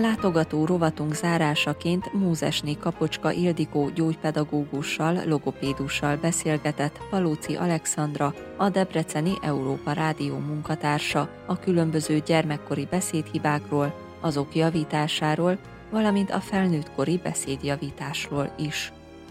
Látogató rovatunk zárásaként Mózesné Kapocska Ildikó gyógypedagógussal, logopédussal beszélgetett Palóci Alexandra, a Debreceni Európa Rádió munkatársa a különböző gyermekkori beszédhibákról, azok javításáról, valamint a felnőttkori beszédjavításról is.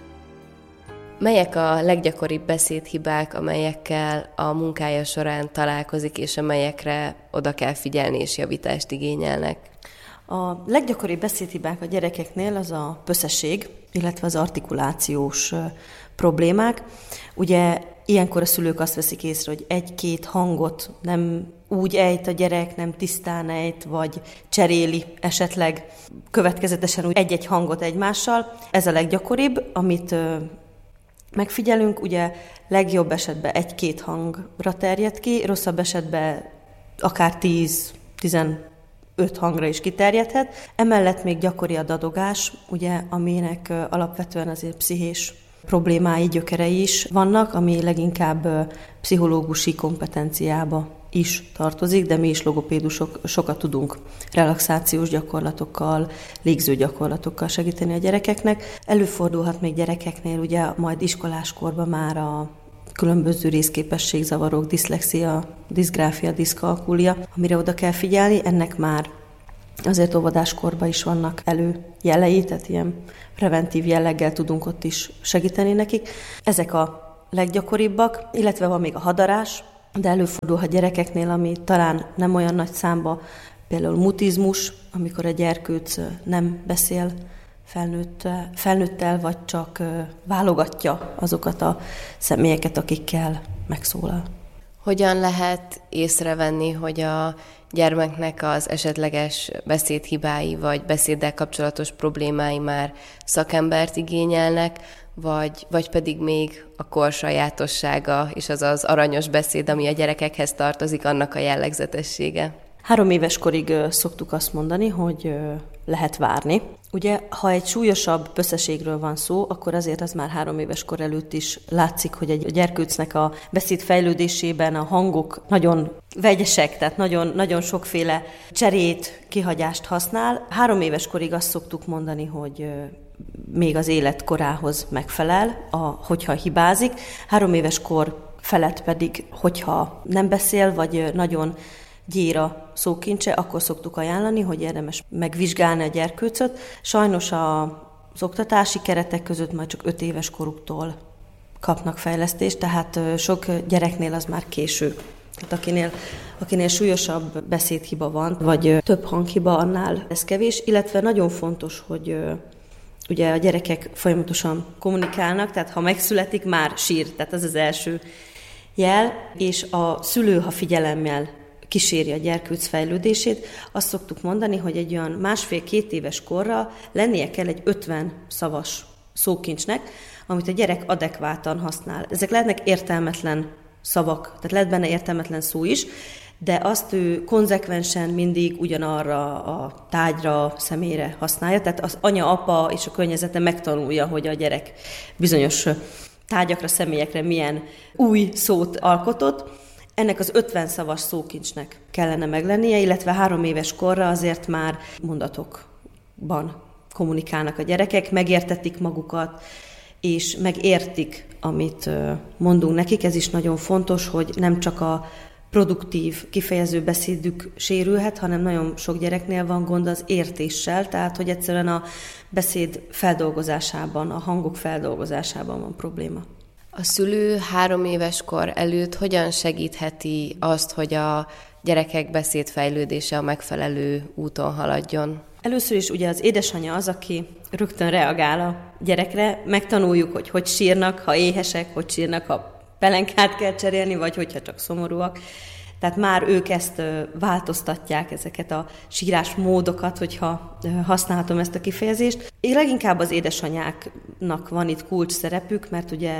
Melyek a leggyakoribb beszédhibák, amelyekkel a munkája során találkozik, és amelyekre oda kell figyelni és javítást igényelnek? A leggyakoribb beszédhibák a gyerekeknél az a pösszesség, illetve az artikulációs problémák. Ugye ilyenkor a szülők azt veszik észre, hogy egy-két hangot nem úgy ejt a gyerek, nem tisztán ejt, vagy cseréli esetleg következetesen úgy egy-egy hangot egymással. Ez a leggyakoribb, amit megfigyelünk, ugye legjobb esetben egy-két hangra terjed ki, rosszabb esetben akár 10-15 hangra is kiterjedhet. Emellett még gyakori a dadogás, ugye, aminek alapvetően azért pszichés problémái, gyökerei is vannak, ami leginkább pszichológusi kompetenciába is tartozik, de mi is logopédusok sokat tudunk relaxációs gyakorlatokkal, légző gyakorlatokkal segíteni a gyerekeknek. Előfordulhat még gyerekeknél, ugye majd iskoláskorban már a különböző részképességzavarok, diszlexia, diszgráfia, diszkalkúlia, amire oda kell figyelni, ennek már azért óvodáskorban is vannak előjelei, tehát ilyen preventív jelleggel tudunk ott is segíteni nekik. Ezek a leggyakoribbak, illetve van még a hadarás, de előfordulhat gyerekeknél, ami talán nem olyan nagy számba, például mutizmus, amikor a gyerkőc nem beszél felnőttel, vagy csak válogatja azokat a személyeket, akikkel megszólal. Hogyan lehet észrevenni, hogy a gyermeknek az esetleges beszédhibái vagy beszéddel kapcsolatos problémái már szakembert igényelnek, vagy pedig még a kor sajátossága és az az aranyos beszéd, ami a gyerekekhez tartozik, annak a jellegzetessége? 3 éves korig szoktuk azt mondani, hogy lehet várni. Ugye, ha egy súlyosabb pösszeségről van szó, akkor azért az már 3 éves kor előtt is látszik, hogy egy gyerkőcnek a beszéd fejlődésében a hangok nagyon vegyesek, tehát nagyon, nagyon sokféle cserét, kihagyást használ. 3 éves korig azt szoktuk mondani, hogy még az életkorához megfelel, hogyha hibázik. 3 éves kor felett pedig, hogyha nem beszél, vagy nagyon gyér szókincse, akkor szoktuk ajánlani, hogy érdemes megvizsgálni a gyerkőcöt. Sajnos az oktatási keretek között már csak 5 éves koruktól kapnak fejlesztést, tehát sok gyereknél az már késő. Tehát akinél súlyosabb beszédhiba van, vagy több hanghiba, annál ez kevés, illetve nagyon fontos, hogy ugye a gyerekek folyamatosan kommunikálnak, tehát ha megszületik, már sír, tehát ez az első jel, és a szülő, ha figyelemmel kíséri a gyerkőc fejlődését, azt szoktuk mondani, hogy egy olyan 1,5-2 éves korra lennie kell egy 50 szavas szókincsnek, amit a gyerek adekvátan használ. Ezek lehetnek értelmetlen szavak, tehát lehet benne értelmetlen szó is, de azt ő konzekvensen mindig ugyanarra a tárgyra, személyre használja, tehát az anya, apa és a környezete megtanulja, hogy a gyerek bizonyos tárgyakra, személyekre milyen új szót alkotott. Ennek az 50 szavas szókincsnek kellene meglennie, illetve 3 éves korra azért már mondatokban kommunikálnak a gyerekek, megértetik magukat, és megértik, amit mondunk nekik. Ez is nagyon fontos, hogy nem csak a produktív, kifejező beszédük sérülhet, hanem nagyon sok gyereknél van gond az értéssel, tehát hogy egyszerűen a beszéd feldolgozásában, a hangok feldolgozásában van probléma. A szülő 3 éves kor előtt hogyan segítheti azt, hogy a gyerekek beszédfejlődése a megfelelő úton haladjon? Először is ugye az édesanyja az, aki rögtön reagál a gyerekre. Megtanuljuk, hogy sírnak, ha éhesek, hogy sírnak, ha pelenkát kell cserélni, vagy hogyha csak szomorúak. Tehát már ők ezt változtatják, ezeket a sírásmódokat, hogyha használhatom ezt a kifejezést. Én leginkább az édesanyáknak van itt kulcs szerepük, mert ugye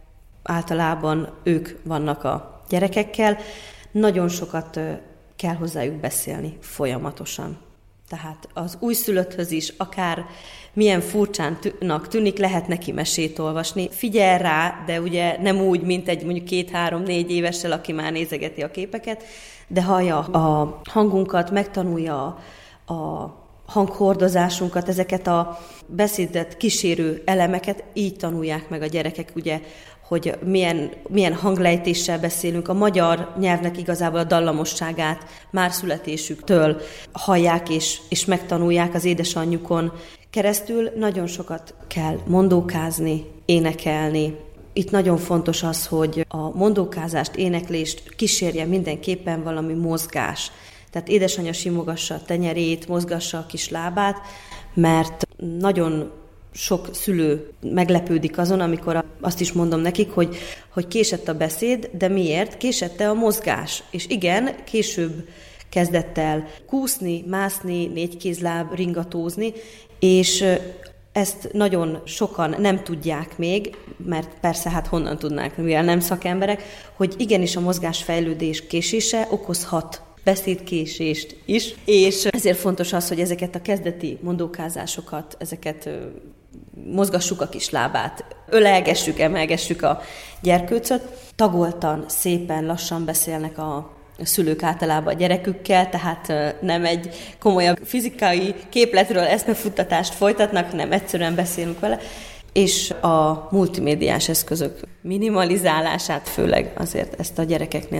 általában ők vannak a gyerekekkel. Nagyon sokat kell hozzájuk beszélni folyamatosan. Tehát az újszülötthöz is, akár milyen furcsának tűnik, lehet neki mesét olvasni. Figyel rá, de ugye nem úgy, mint egy mondjuk 2-3-4 évessel, aki már nézegeti a képeket, de hallja a hangunkat, megtanulja a hanghordozásunkat, ezeket a beszédet kísérő elemeket így tanulják meg a gyerekek, ugye, hogy milyen hanglejtéssel beszélünk. A magyar nyelvnek igazából a dallamosságát már születésüktől hallják és megtanulják az édesanyjukon keresztül. Nagyon sokat kell mondókázni, énekelni. Itt nagyon fontos az, hogy a mondókázást, éneklést kísérje mindenképpen valami mozgás. Tehát édesanyja simogassa a tenyerét, mozgassa a kis lábát, mert nagyon sok szülő meglepődik azon, amikor azt is mondom nekik, hogy késett a beszéd, de miért? Késett-e a mozgás? És igen, később kezdett el kúszni, mászni, négykézláb, ringatózni, és ezt nagyon sokan nem tudják még, mert persze hát honnan tudnánk, mivel nem szakemberek, hogy igenis a mozgásfejlődés késése okozhat beszédkésést is, és ezért fontos az, hogy ezeket a kezdeti mondókázásokat, ezeket mozgassuk a kis lábát, ölelgessük, emelgessük a gyerkőcöt. Tagoltan, szépen, lassan beszélnek a szülők általában a gyerekükkel, tehát nem egy komolyabb fizikai képletről eszmefuttatást folytatnak, hanem egyszerűen beszélünk vele. És a multimédiás eszközök minimalizálását, főleg azért ezt a gyerekeknél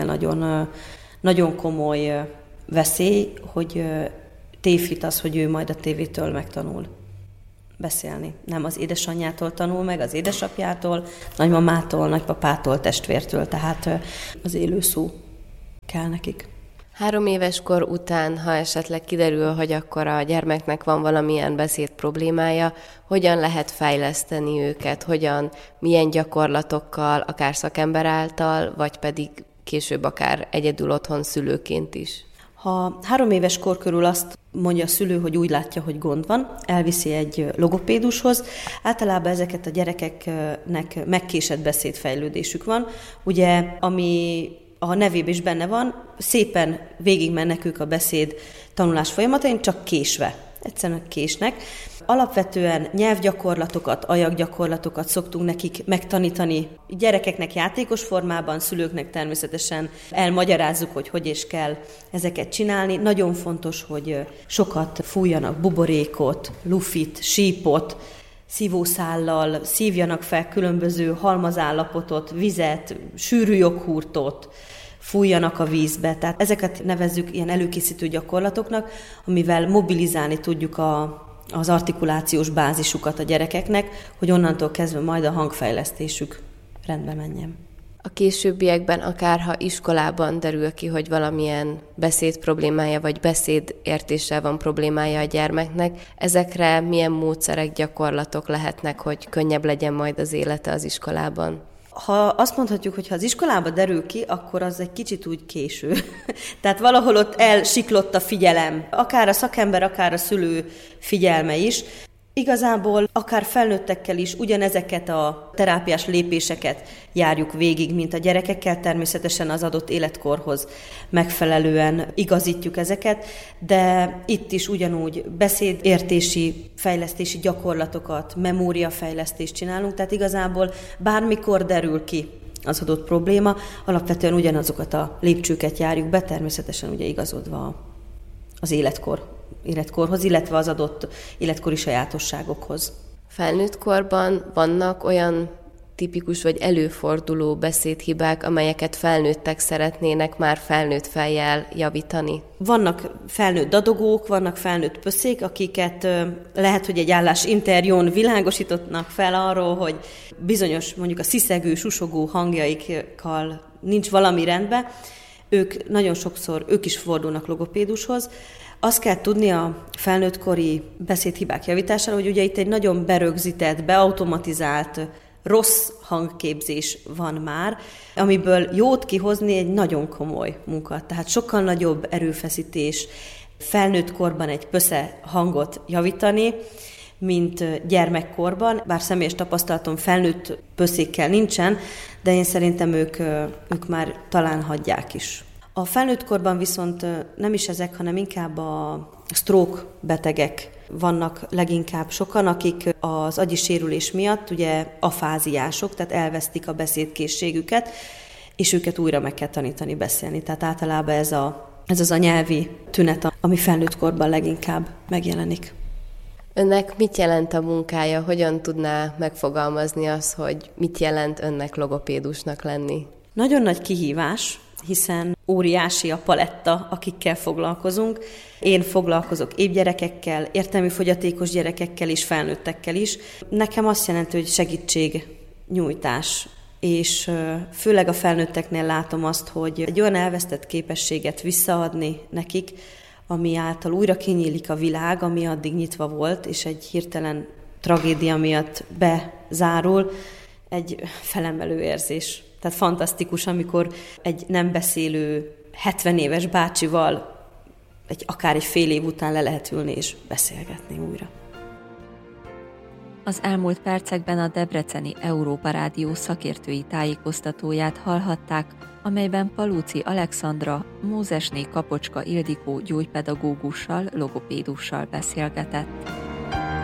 nagyon komoly veszély, hogy tévhit az, hogy ő majd a tévétől megtanul beszélni. Nem az édesanyjától tanul meg, az édesapjától, nagymamától, nagypapától, testvértől, tehát az élő szó kell nekik. 3 éves kor után, ha esetleg kiderül, hogy akkor a gyermeknek van valamilyen beszéd problémája, hogyan lehet fejleszteni őket, milyen gyakorlatokkal, akár szakember által, vagy pedig később akár egyedül otthon szülőként is? Ha 3 éves kor körül azt mondja a szülő, hogy úgy látja, hogy gond van, elviszi egy logopédushoz. Általában ezeket a gyerekeknek megkésett beszédfejlődésük van. Ugye, ami a nevében is benne van, szépen végigmennek ők a beszéd tanulás folyamatain, csak késve. Egyszerűen késnek. Alapvetően nyelvgyakorlatokat, ajakgyakorlatokat szoktunk nekik megtanítani gyerekeknek játékos formában, szülőknek természetesen elmagyarázzuk, hogy is kell ezeket csinálni. Nagyon fontos, hogy sokat fújjanak buborékot, lufit, sípot, szívószállal, szívjanak fel különböző halmazállapotot, vizet, sűrű joghurtot, fújjanak a vízbe. Tehát ezeket nevezzük ilyen előkészítő gyakorlatoknak, amivel mobilizálni tudjuk az artikulációs bázisukat a gyerekeknek, hogy onnantól kezdve majd a hangfejlesztésük rendbe menjen. A későbbiekben, akárha iskolában derül ki, hogy valamilyen beszéd problémája vagy beszédértéssel van problémája a gyermeknek, ezekre milyen módszerek, gyakorlatok lehetnek, hogy könnyebb legyen majd az élete az iskolában? Ha azt mondhatjuk, hogy ha az iskolába derül ki, akkor az egy kicsit úgy késő. Tehát valahol ott elsiklott a figyelem. Akár a szakember, akár a szülő figyelme is. Igazából akár felnőttekkel is ugyanezeket a terápiás lépéseket járjuk végig, mint a gyerekekkel, természetesen az adott életkorhoz megfelelően igazítjuk ezeket, de itt is ugyanúgy beszédértési, fejlesztési gyakorlatokat, memóriafejlesztést csinálunk, tehát igazából bármikor derül ki az adott probléma, alapvetően ugyanazokat a lépcsőket járjuk be, természetesen ugye igazodva az életkorhoz, illetve az adott életkori sajátosságokhoz. Felnőtt korban vannak olyan tipikus vagy előforduló beszédhibák, amelyeket felnőttek szeretnének már felnőtt fejjel javítani? Vannak felnőtt dadogók, vannak felnőtt pöszék, akiket lehet, hogy egy állásinterjún világosítottak fel arról, hogy bizonyos mondjuk a sziszegő, susogó hangjaikkal nincs valami rendben. Ők nagyon sokszor, ők is fordulnak logopédushoz. Azt kell tudni a felnőttkori beszédhibák javítására, hogy ugye itt egy nagyon berögzített, beautomatizált, rossz hangképzés van már, amiből jót kihozni egy nagyon komoly munka. Tehát sokkal nagyobb erőfeszítés felnőttkorban egy pösze hangot javítani, mint gyermekkorban, bár személyes tapasztalatom felnőtt pöszékkel nincsen, de én szerintem ők már talán hagyják is. A felnőttkorban viszont nem is ezek, hanem inkább a stroke betegek vannak leginkább sokan, akik az agyi sérülés miatt ugye afáziások, tehát elvesztik a beszédkészségüket, és őket újra meg kell tanítani beszélni. Tehát általában ez az a nyelvi tünet, ami felnőtt korban leginkább megjelenik. Önnek mit jelent a munkája? Hogyan tudná megfogalmazni azt, hogy mit jelent önnek logopédusnak lenni? Nagyon nagy kihívás, hiszen óriási a paletta, akikkel foglalkozunk. Én foglalkozok épp gyerekekkel, értelmi fogyatékos gyerekekkel is, felnőttekkel is. Nekem azt jelenti, hogy segítségnyújtás, és főleg a felnőtteknél látom azt, hogy egy olyan elvesztett képességet visszaadni nekik, ami által újra kinyílik a világ, ami addig nyitva volt, és egy hirtelen tragédia miatt bezárul, egy felemelő érzés. Tehát fantasztikus, amikor egy nem beszélő 70 éves bácsival akár egy fél év után le lehet ülni és beszélgetni újra. Az elmúlt percekben a Debreceni Európa Rádió szakértői tájékoztatóját hallhatták, amelyben Palóczy Alexandra, Mózesné Kapocska Ildikó gyógypedagógussal, logopédussal beszélgetett.